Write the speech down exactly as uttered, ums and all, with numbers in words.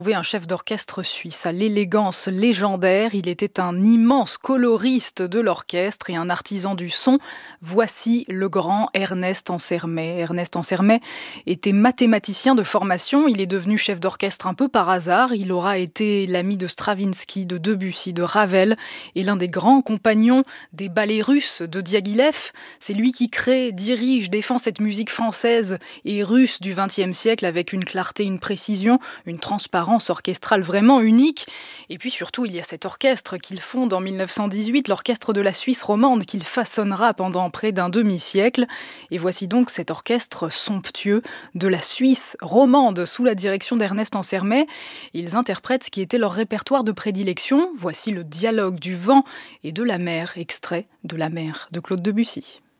Trouver un chef d'orchestre suisse à l'élégance légendaire. Il était un immense coloriste de l'orchestre et un artisan du son. Voici le grand Ernest Ansermet. Ernest Ansermet était mathématicien de formation. Il est devenu chef d'orchestre un peu par hasard. Il aura été l'ami de Stravinsky, de Debussy, de Ravel et l'un des grands compagnons des ballets russes de Diaghilev. C'est lui qui crée, dirige, défend cette musique française et russe du vingtième siècle avec une clarté, une précision, une transparence orchestrale vraiment unique. Et puis surtout, il y a cet orchestre qu'il fonde en mille neuf cent dix-huit, l'orchestre de la Suisse romande qu'il façonnera pendant près d'un demi-siècle. Et voici donc cet orchestre somptueux de la Suisse romande sous la direction d'Ernest Ansermet. Ils interprètent ce qui était leur répertoire de prédilection. Voici le dialogue du vent et de la mer, extrait de La mer de Claude Debussy.